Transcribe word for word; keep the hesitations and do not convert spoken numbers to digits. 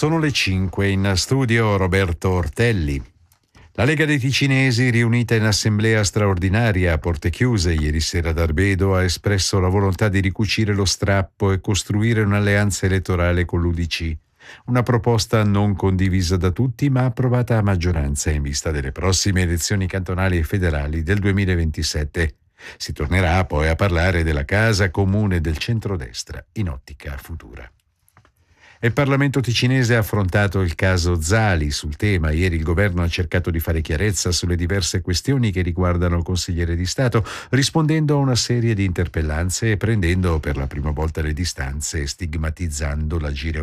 Sono le cinque, in studio Roberto Ortelli. La Lega dei Ticinesi, riunita in assemblea straordinaria a porte chiuse ieri sera ad Arbedo, ha espresso la volontà di ricucire lo strappo e costruire un'alleanza elettorale con l'U D C. Una proposta non condivisa da tutti, ma approvata a maggioranza in vista delle prossime elezioni cantonali e federali del duemilaventisette. Si tornerà poi a parlare della casa comune del centrodestra in ottica futura. Il Parlamento ticinese ha affrontato il caso Zali. Sul tema, ieri il governo ha cercato di fare chiarezza sulle diverse questioni che riguardano il consigliere di Stato, rispondendo a una serie di interpellanze e prendendo per la prima volta le distanze, stigmatizzando l'agire